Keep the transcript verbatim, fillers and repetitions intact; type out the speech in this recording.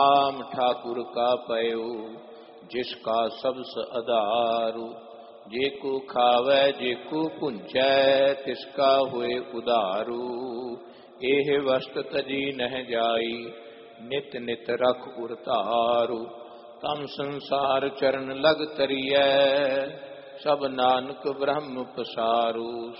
राम ठाकुर का पयो जिसका सबस आधारु, जेको खावै जेको पुंजै तिसका होए उधारू। एह वस्त तजी नह जाई नित नित रख उरतारू, तम संसार चरण लग तरियै सब नानक ब्रह्म पसारू।